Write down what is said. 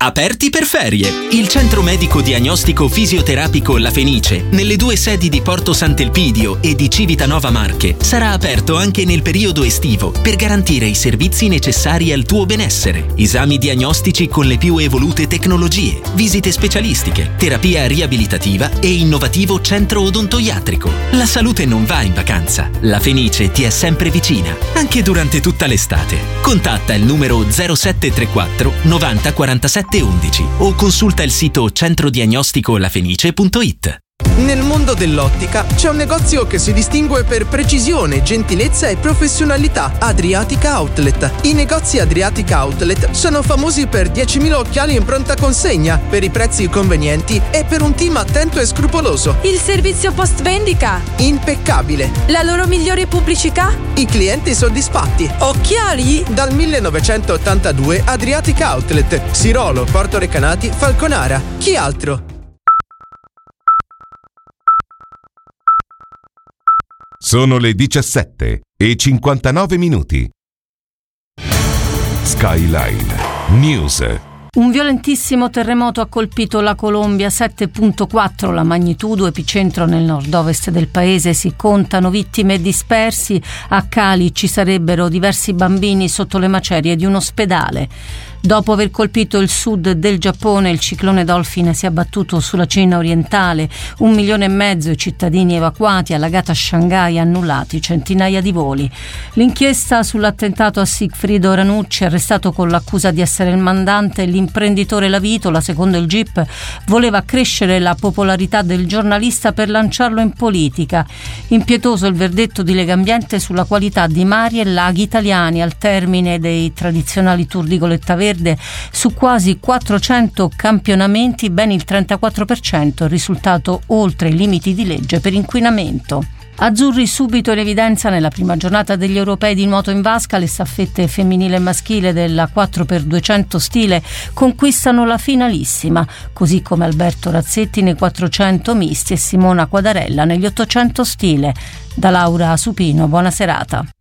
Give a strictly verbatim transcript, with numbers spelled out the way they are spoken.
Aperti per ferie. Il centro medico diagnostico fisioterapico La Fenice, nelle due sedi di Porto Sant'Elpidio e di Civitanova Marche, sarà aperto anche nel periodo estivo per garantire i servizi necessari al tuo benessere. Esami diagnostici con le più evolute tecnologie, visite specialistiche, terapia riabilitativa e innovativo centro odontoiatrico. La salute non va in vacanza. La Fenice ti è sempre vicina, anche durante tutta l'estate. Contatta il numero zero sette tre quattro novanta quarantasette undici o consulta il sito centrodiagnosticolafenice punto it. Nel mondo dell'ottica c'è un negozio che si distingue per precisione, gentilezza e professionalità: Adriatica Outlet. I negozi Adriatica Outlet sono famosi per diecimila occhiali in pronta consegna, per i prezzi convenienti e per un team attento e scrupoloso. Il servizio post vendita? Impeccabile. La loro migliore pubblicità? I clienti soddisfatti. Occhiali? Dal millenovecentottantadue Adriatica Outlet, Sirolo, Porto Recanati, Falconara. Chi altro? Sono le diciassette e cinquantanove minuti. Skyline News. Un violentissimo terremoto ha colpito la Colombia, sette virgola quattro la magnitudo, epicentro nel nord-ovest del paese. Si contano vittime e dispersi. A Cali ci sarebbero diversi bambini sotto le macerie di un ospedale. Dopo aver colpito il sud del Giappone, il ciclone Dolphin si è abbattuto sulla Cina orientale. Un milione e mezzo i cittadini evacuati, allagata Shanghai, annullati centinaia di voli. L'inchiesta sull'attentato a Sigfrido Ranucci, arrestato con l'accusa di essere il mandante, l'imprenditore Lavitola, secondo il G I P, voleva accrescere la popolarità del giornalista per lanciarlo in politica. Impietoso il verdetto di Legambiente sulla qualità di mari e laghi italiani al termine dei tradizionali tour di Goletta Verde. Su quasi quattrocento campionamenti, ben il trentaquattro per cento è risultato oltre i limiti di legge per inquinamento. Azzurri subito in evidenza nella prima giornata degli europei di nuoto in vasca. Le staffette femminile e maschile della quattro per duecento stile conquistano la finalissima, così come Alberto Razzetti nei quattrocento misti e Simona Quadarella negli ottocento stile. Da Laura Supino, buona serata.